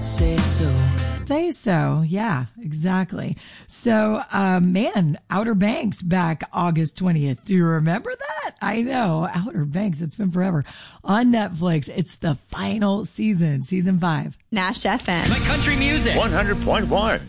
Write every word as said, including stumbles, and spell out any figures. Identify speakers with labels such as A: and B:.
A: say so.
B: Say so. Yeah, exactly. So, uh, man, Outer Banks back August twentieth. Do you remember that? I know. Outer Banks. It's been forever. On Netflix. It's the final season, season five.
C: Nash F M.
D: My country music.
E: one hundred point one.